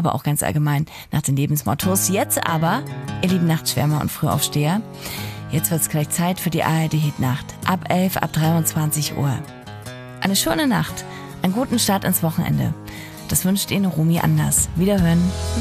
aber auch ganz allgemein nach den Lebensmottos. Jetzt aber, ihr lieben Nachtschwärmer und Frühaufsteher, jetzt wird's gleich Zeit für die ARD-Hitnacht. Ab 11, ab 23 Uhr. Eine schöne Nacht, einen guten Start ins Wochenende. Das wünscht Ihnen Romy Anders. Wiederhören.